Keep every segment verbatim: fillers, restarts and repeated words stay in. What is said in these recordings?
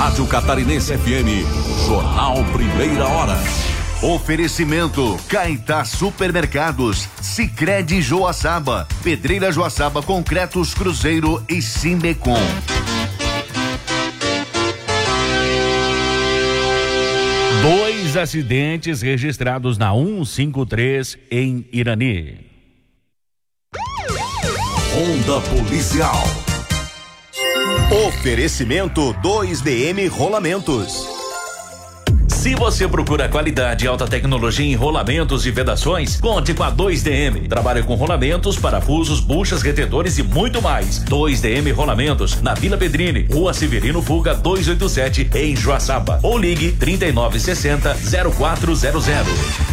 Rádio Catarinense F M, Jornal Primeira Hora. Oferecimento Caetá Supermercados, Sicredi Joaçaba, Pedreira Joaçaba Concretos Cruzeiro e Simbecom. Dois acidentes registrados na cento e cinquenta e três em Irani. Ronda Policial. Oferecimento dois D M Rolamentos. Se você procura qualidade e alta tecnologia em rolamentos e vedações, conte com a dois D M. Trabalha com rolamentos, parafusos, buchas, retentores e muito mais. dois D M Rolamentos, na Vila Pedrini, Rua Severino Fuga duzentos e oitenta e sete, em Joaçaba. Ou ligue trinta e nove sessenta, zero quatro zero zero.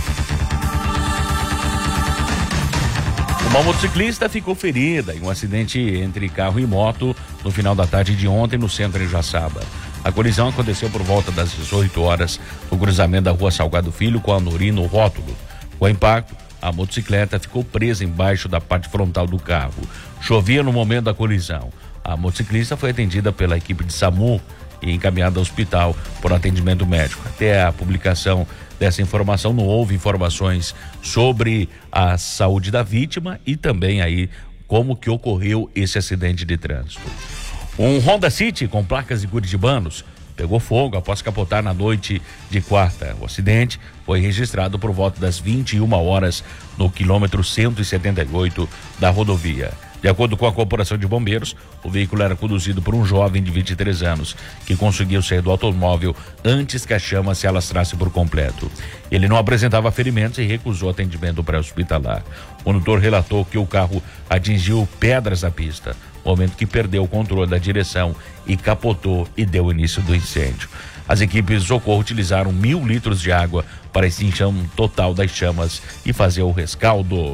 Uma motociclista ficou ferida em um acidente entre carro e moto no final da tarde de ontem no centro de Joaçaba. A colisão aconteceu por volta das dezoito horas no cruzamento da Rua Salgado Filho com a Nori no rótulo. Com o impacto, a motocicleta ficou presa embaixo da parte frontal do carro. Chovia no momento da colisão. A motociclista foi atendida pela equipe de SAMU e encaminhada ao hospital por atendimento médico. Até a publicação dessa informação não houve informações sobre a saúde da vítima e também aí como que ocorreu esse acidente de trânsito. Um Honda City com placas de curitibanos pegou fogo após capotar na noite de quarta. O acidente foi registrado por volta das vinte e uma horas no quilômetro cento e setenta e oito da rodovia. De acordo com a Corporação de Bombeiros, o veículo era conduzido por um jovem de vinte e três anos que conseguiu sair do automóvel antes que a chama se alastrasse por completo. Ele não apresentava ferimentos e recusou atendimento pré-hospitalar. O condutor relatou que o carro atingiu pedras na pista, momento que perdeu o controle da direção e capotou e deu início do incêndio. As equipes de socorro utilizaram mil litros de água para extinção total das chamas e fazer o rescaldo.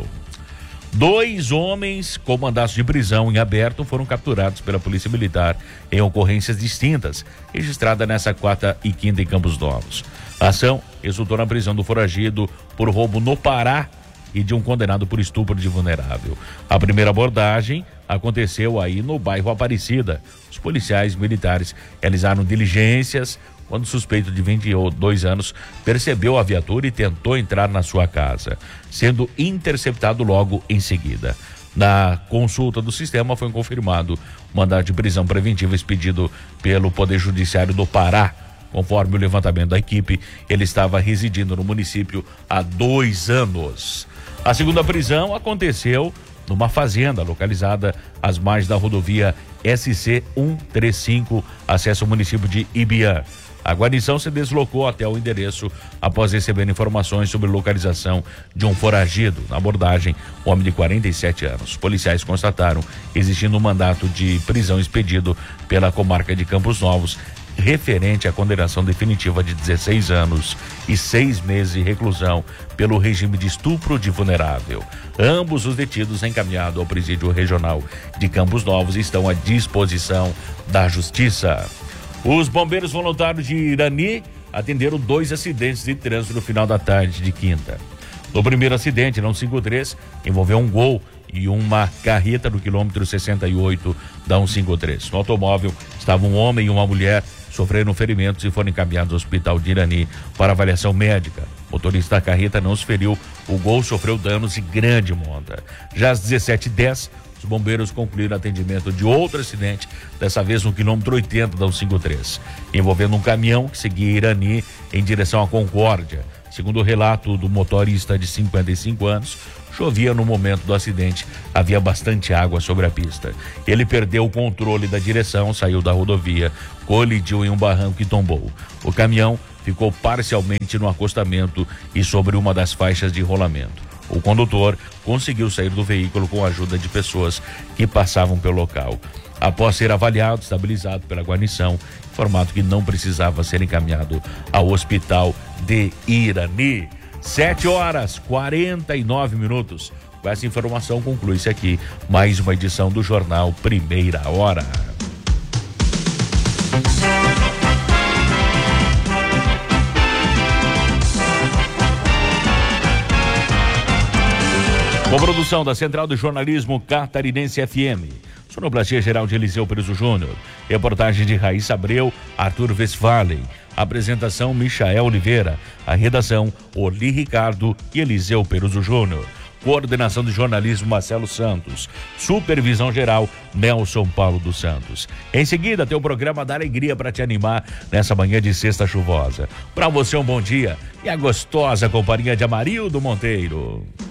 Dois homens com mandatos de prisão em aberto foram capturados pela Polícia Militar em ocorrências distintas, registrada nessa quarta e quinta em Campos Novos. A ação resultou na prisão do foragido por roubo no Pará e de um condenado por estupro de vulnerável. A primeira abordagem aconteceu aí no bairro Aparecida. Os policiais militares realizaram diligências quando o suspeito de vinte e dois anos percebeu a viatura e tentou entrar na sua casa, sendo interceptado logo em seguida. Na consulta do sistema foi confirmado o mandado de prisão preventiva expedido pelo Poder Judiciário do Pará. Conforme o levantamento da equipe, ele estava residindo no município há dois anos. A segunda prisão aconteceu numa fazenda localizada às margens da rodovia S C cento e trinta e cinco, acesso ao município de Ibiã. A guarnição se deslocou até o endereço após receber informações sobre localização de um foragido. Na abordagem, um homem de quarenta e sete anos. Os policiais constataram existindo um mandato de prisão expedido pela comarca de Campos Novos, referente à condenação definitiva de dezesseis anos e seis meses de reclusão pelo regime de estupro de vulnerável. Ambos os detidos encaminhados ao presídio regional de Campos Novos estão à disposição da Justiça. Os bombeiros voluntários de Irani atenderam dois acidentes de trânsito no final da tarde de quinta. No primeiro acidente, na cento e cinquenta e três, envolveu um Gol e uma carreta no quilômetro sessenta e oito da cento e cinquenta e três. No automóvel estavam um homem e uma mulher, sofreram ferimentos e foram encaminhados ao hospital de Irani para avaliação médica. O motorista da carreta não se feriu, o Gol sofreu danos de grande monta. Já às dezessete e dez, os bombeiros concluíram atendimento de outro acidente, dessa vez no quilômetro oitenta da cento e cinquenta e três, envolvendo um caminhão que seguia Irani em direção à Concórdia. Segundo o relato do motorista de cinquenta e cinco anos, chovia no momento do acidente, havia bastante água sobre a pista. Ele perdeu o controle da direção, saiu da rodovia, colidiu em um barranco e tombou. O caminhão ficou parcialmente no acostamento e sobre uma das faixas de rolamento. O condutor conseguiu sair do veículo com a ajuda de pessoas que passavam pelo local. Após ser avaliado, estabilizado pela guarnição, informado que não precisava ser encaminhado ao hospital de Irani. Sete horas, quarenta e nove minutos. Com essa informação conclui-se aqui mais uma edição do Jornal Primeira Hora. Com produção da Central do Jornalismo Catarinense F M, Sonoplastia geral de Eliseu Peruso Júnior. Reportagem de Raíssa Abreu, Arthur Westphalen. Apresentação Michael Oliveira. A redação Orli Ricardo e Eliseu Peruso Júnior. Coordenação de jornalismo Marcelo Santos. Supervisão geral Nelson Paulo dos Santos. Em seguida tem o programa da alegria para te animar nessa manhã de sexta chuvosa. Para você um bom dia e a gostosa companhia de Amarildo Monteiro.